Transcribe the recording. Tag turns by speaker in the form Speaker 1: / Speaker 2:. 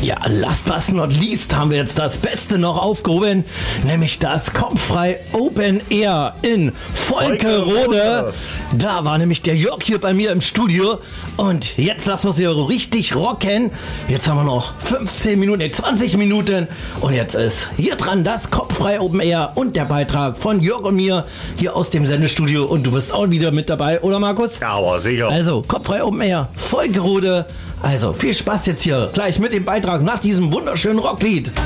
Speaker 1: Ja, last but not least haben wir jetzt das Beste noch aufgehoben, nämlich das Kopffrei Open Air in Volkerode. Da war nämlich der Jörg hier bei mir im Studio und jetzt lassen wir es hier richtig rocken. Jetzt haben wir noch 20 Minuten und jetzt ist hier dran das Kopffrei Open Air und der Beitrag von Jörg und mir hier aus dem Sendestudio und du bist auch wieder mit dabei, oder Markus?
Speaker 2: Ja, aber sicher.
Speaker 1: Also, Kopffrei Open Air, Volkerode. Also, viel Spaß jetzt hier gleich mit dem Beitrag nach diesem wunderschönen Rocklied.